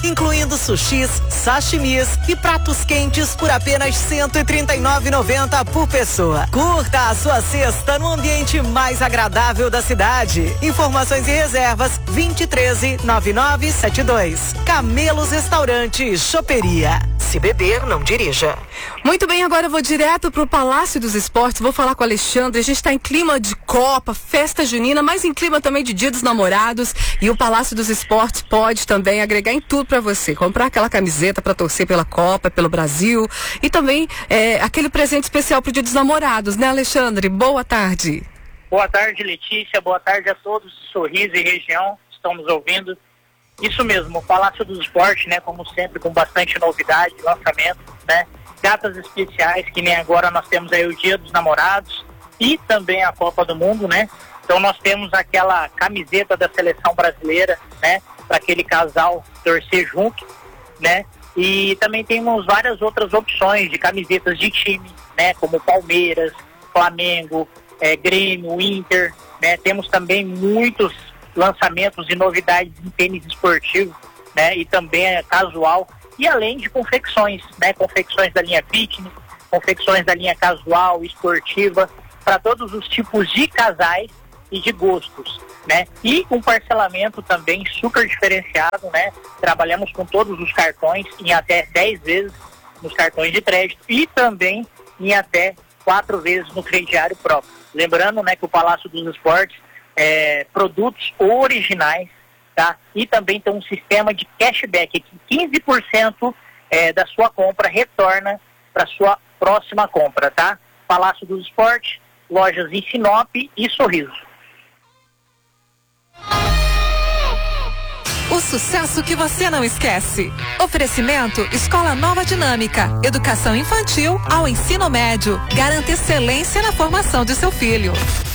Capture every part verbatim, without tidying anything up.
incluindo sushis, sashimis e pratos quentes por apenas cento e trinta e nove reais e noventa centavos por pessoa. Curta a sua cesta no ambiente mais agradável da cidade. Informações e reservas vinte e treze, nove nove sete dois. Camelos Restaurante e Choperia. Se beber, não dirija. Muito bem, agora eu vou direto pro Palácio dos Esportes, vou falar com o Alexandre. A gente está em clima de Copa, festa junina, mas em clima também de Dia dos Namorados, e o Palácio dos Esportes pode também agregar em tudo para você. Comprar aquela camiseta para torcer pela Copa, pelo Brasil, e também é, aquele presente especial pro Dia dos Namorados, né, Alexandre? Boa tarde. Boa tarde, Letícia. Boa tarde a todos de Sorriso e região que estão nos ouvindo. Isso mesmo, o Palácio dos Esportes, né, como sempre, com bastante novidade, lançamento, né, datas especiais, que nem agora nós temos aí o Dia dos Namorados e também a Copa do Mundo, né? Então nós temos aquela camiseta da seleção brasileira, né, para aquele casal torcer junto, né? E também temos várias outras opções de camisetas de time, né, como Palmeiras, Flamengo, é, Grêmio, Inter, né? Temos também muitos lançamentos e novidades em tênis esportivo, né, e também é casual, e além de confecções, né, confecções da linha fitness, confecções da linha casual, esportiva, para todos os tipos de casais e de gostos, né, e um parcelamento também super diferenciado, né, trabalhamos com todos os cartões em até dez vezes nos cartões de crédito e também em até quatro vezes no crediário próprio. Lembrando, né, que o Palácio dos Esportes É, produtos originais, tá? E também tem um sistema de cashback que quinze por cento é, da sua compra retorna para sua próxima compra, tá? Palácio dos Esportes, lojas em Sinop e Sorriso. O sucesso que você não esquece. Oferecimento Escola Nova Dinâmica. Educação infantil ao ensino médio. Garanta excelência na formação de seu filho.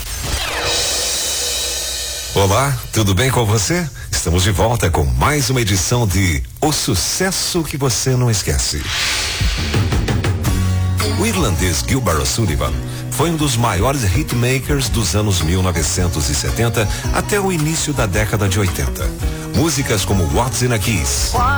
Olá, tudo bem com você? Estamos de volta com mais uma edição de O Sucesso que Você Não Esquece. O irlandês Gilbert O'Sullivan foi um dos maiores hitmakers dos anos mil novecentos e setenta até o início da década de oitenta. Músicas como What's in a Kiss,